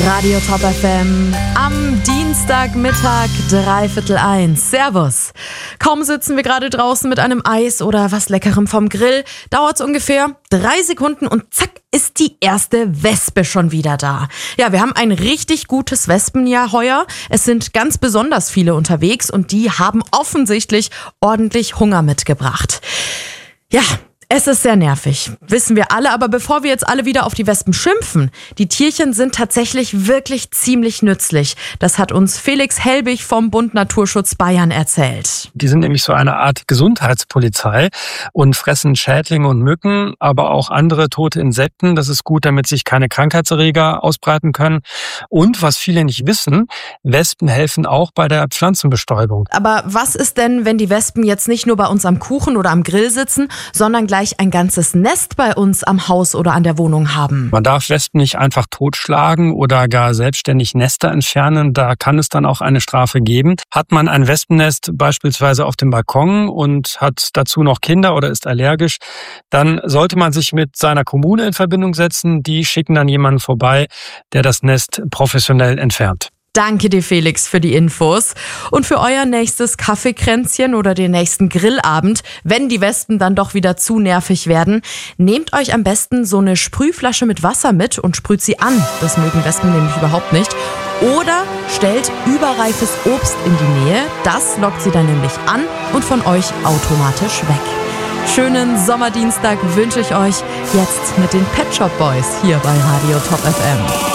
Radio Top FM am Dienstagmittag 1:15. Servus. Kaum sitzen wir gerade draußen mit einem Eis oder was Leckerem vom Grill, dauert es ungefähr 3 Sekunden und zack ist die erste Wespe schon wieder da. Ja, wir haben ein richtig gutes Wespenjahr heuer. Es sind ganz besonders viele unterwegs und die haben offensichtlich ordentlich Hunger mitgebracht. Ja, es ist sehr nervig, wissen wir alle, aber bevor wir jetzt alle wieder auf die Wespen schimpfen, die Tierchen sind tatsächlich wirklich ziemlich nützlich. Das hat uns Felix Helbig vom Bund Naturschutz Bayern erzählt. Die sind nämlich so eine Art Gesundheitspolizei und fressen Schädlinge und Mücken, aber auch andere tote Insekten. Das ist gut, damit sich keine Krankheitserreger ausbreiten können. Und was viele nicht wissen, Wespen helfen auch bei der Pflanzenbestäubung. Aber was ist denn, wenn die Wespen jetzt nicht nur bei uns am Kuchen oder am Grill sitzen, sondern gleich ein ganzes Nest bei uns am Haus oder an der Wohnung haben? Man darf Wespen nicht einfach totschlagen oder gar selbstständig Nester entfernen. Da kann es dann auch eine Strafe geben. Hat man ein Wespennest beispielsweise auf dem Balkon und hat dazu noch Kinder oder ist allergisch, dann sollte man sich mit seiner Kommune in Verbindung setzen. Die schicken dann jemanden vorbei, der das Nest professionell entfernt. Danke dir, Felix, für die Infos. Und für euer nächstes Kaffeekränzchen oder den nächsten Grillabend, wenn die Wespen dann doch wieder zu nervig werden, nehmt euch am besten so eine Sprühflasche mit Wasser mit und sprüht sie an. Das mögen Wespen nämlich überhaupt nicht. Oder stellt überreifes Obst in die Nähe. Das lockt sie dann nämlich an und von euch automatisch weg. Schönen Sommerdienstag wünsche ich euch jetzt mit den Pet Shop Boys hier bei Radio Top FM.